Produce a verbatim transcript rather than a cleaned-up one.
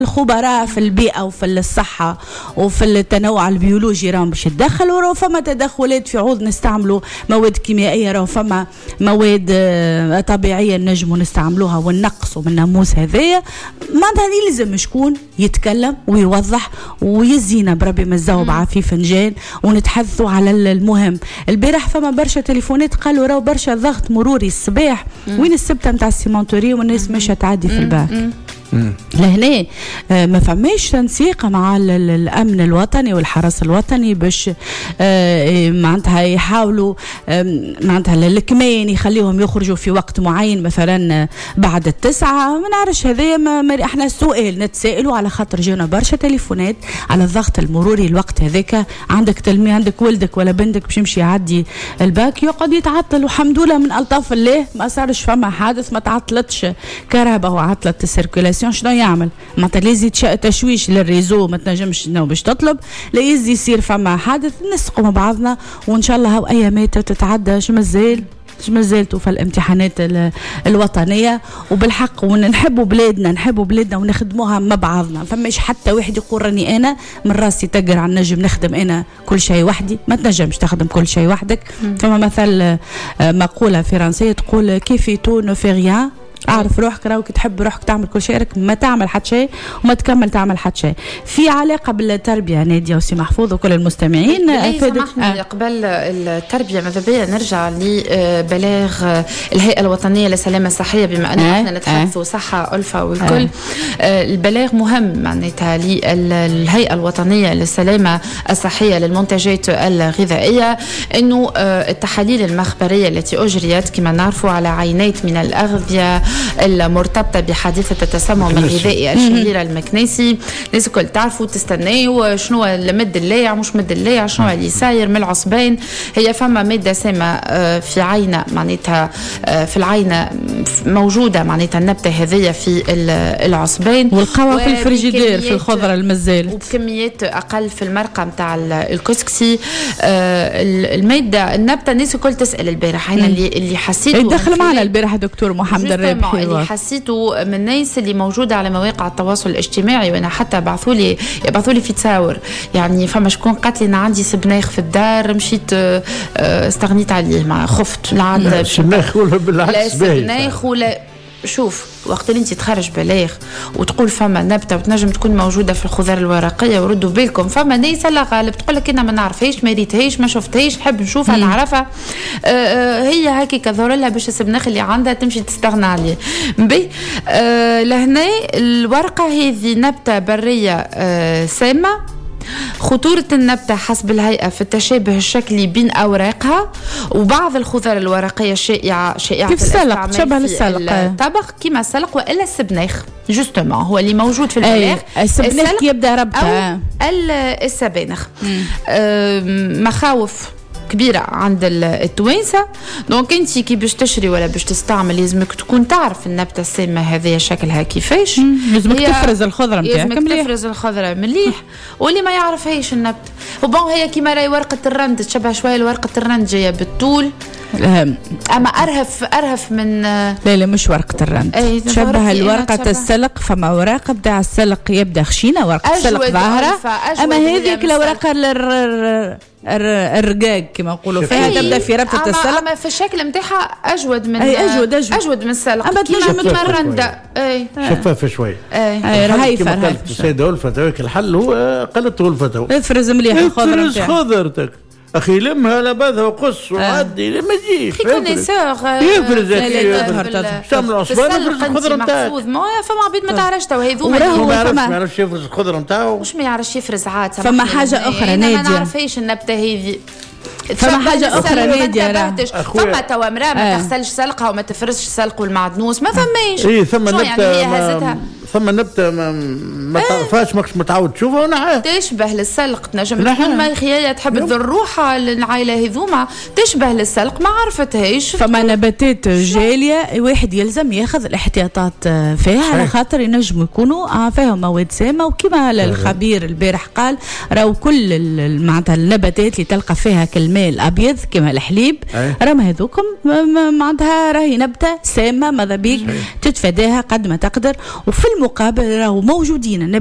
الخبراء في البيئة وفي الصحة وفي التنوع البيولوجي راهم باش يتدخلوا، وراه فما تدخلات في عوض نستعملوا مواد كيميائية، راه فما مواد طبيعية نجموا نستعملوها ونقصوا من الناموس هذايا. معناتها يلزم شكون يتكلم ويوضح ويزينا بربي مزاو بعافي فنجان ونتحدثوا على المهم. البارح فما برشا تليفونات قالوا راهو برشا ضغط مروري الصباح، وين السبتة متاع السيمونتوري والناس مش تعدي في الباك. لهنا ما فماش تنسيق مع الامن الوطني والحرس الوطني باش معناتها يحاولوا معناتها الكمان يخليهم يخرجوا في وقت معين مثلا بعد التسعة. ما نعرفش هذا ما احنا سؤال نتسائلوا على خاطر جانا برشا تليفونات على الضغط المروري الوقت هذاك. عندك تلميذ عندك ولدك ولا بنتك باش يمشي يعدي الباك يقعد يتعطل، والحمد لله من الطاف الله ما صارش فما حادث، ما تعطلتش كهرباء وعطلت السيركولاسيون. شنو يعمل؟ معناتها لازم تشويش للريزو، ما تنجمش باش تطلب، لا يزي يصير فما حادث. نسقوا مع بعضنا وان شاء الله هاو ايامات تتعدى. شو مازال شو مازال توفى الامتحانات الوطنيه وبالحق، ونحبوا بلادنا نحبوا بلادنا ونخدموها مع بعضنا. فماش حتى واحد يقول راني انا من راسي تقر عن نجم نخدم انا كل شيء وحدي، ما تنجمش تخدم كل شيء وحدك. فما مثل مقوله فرنسيه تقول كيفي تو نو في ريان، اعرف روحك، راوك تحب روحك تعمل كل شيء، ما تعمل حتى شيء وما تكمل تعمل حتى شيء. في علاقه بالتربيه ناديه وسي محفوظ وكل المستمعين افادت آه. قبل التربيه ماذا بيا نرجع لبلاغ الهيئه الوطنيه للسلامه الصحيه، بما اننا احنا آه. نتحدثوا آه. صحه الفا والكل. آه. البلاغ مهم معناتها للهيئه الوطنيه للسلامه الصحيه للمنتجات الغذائيه، انه التحاليل المخبريه التي اجريت كما نعرفوا على عينات من الاغذيه المرتبطة بحادثة التسمم الغذائي الشهيرة المكنيسي. الناس الكل تعرفوا تستناو شنو المد اللايع مش مد اللايع، شنو اللي صاير من العصبين. هي فما مادة سامة في عينة معناتها في العينة موجودة معناتها النبتة هذية في العصبين، والقوة في الفريجيدير في الخضرة المزالت، وبكميات أقل في المرقة متاع الكسكسي. المادة النبتة الناس الكل تسأل البارح، هنا اللي اللي حسيته دخل معنا البارح دكتور محمد الرابحي اللي حسيته من الناس اللي موجوده على مواقع التواصل الاجتماعي، وانا حتى بعثوا لي يبعثوا لي في تصاور. يعني فما شكون قالت لي انا عندي سبناخ في الدار مشيت استغنيت عليه، ما خفت العاده سبناخ ولا بالعكس سبناخ ولا. شوف وقت اللي انت تخرج بلاغ وتقول فما نبته وتنجم تكون موجوده في الخضار الورقيه، وردوا بالكم فما ناس لا غالب تقول لك انا ما نعرفهاش ما ريتهاش ما شفتهاش نحب نشوفها نعرفها. آه هي هكي كظهر لها باش السبناخ اللي عندها تمشي تستغنى عليه. بي آه لهنا الورقه هذه نبته بريه آه سامه. خطورة النبتة حسب الهيئة في التشابه الشكلي بين أوراقها وبعض الخضار الورقية الشائعة شائعة كيف السلق شبه السلق الطبخ كما السلق وإلا السبناخ جوستومون هو اللي موجود في البلاغ. السبناخ يبدأ ربطة السبانخ. مخاوف كبيرة عند التوانسة. دونك انت كي باش تشري ولا باش تستعمل لازمك تكون تعرف النبتة السامة هذه شكلها كيفاش، لازمك تفرز الخضرة متاعك لازمك تفرز الخضرة مليح. واللي ما يعرفهاش النبتة وبون هي كيما راي ورقة الرند تشبه شوية الورقة الرند جاية بالطول، اما ارهف ارهف من لا لا مش ورقه الرند، تشبه الورقه السلق. فما اوراق بتاع السلق يبدا خشينه ورقه السلق ظاهره، اما هذيك الورقه الرقاق كما نقولوا فيها تبدا في ربطه السلق، اما في الشكل نتاعها اجود من اي اجود اجود, أجود من السلق، اما تنجم من الرنده اي شفافه شويه اي رهيفه. كما قالت السيده ألفة الحل هو قالت ألفة افرز مليح الخضره افرز خضرتك اخي لمها لبذها وقص وعدي لما تجيش في كونيسور يفرز شامل عصبان يفرز الخضره نتاعك. ما فما عبيد ما تعرفش تو هذوما ما يعرفش ما يعرفش يفرز الخضره نتاعو، مش ما يعرفش يفرز عاد. فما حاجه اخرى ناديه ما نعرفهاش النبته هذه. فما حاجه اخرى ناديه فما تو امراه ما تغسلش سلقها وما تفرزش سلق والمعدنوس ما فماش. اي ثم نبته يعني هي هزتها ثم نبته ما, ما تعرفهاش ماكش متعود تشوفها ونعاه تشبه للسلق. تنجم تكون ما خيايه تحب تضر روحها للعائله هذوما تشبه للسلق ما عرفتهاش. فما نباتات جاليه واحد يلزم ياخذ الاحتياطات فيها على خاطر ينجموا يكونوا فيهم مواد سامه. وكما الخبير البارح قال راهو كل معناتها النباتات اللي تلقى فيها كالماء الابيض كما الحليب راهم هذوكم معناتها راهي نبته سامه ماذا بيك تتفاداها قد ما تقدر. وفي المقابل راهو موجودين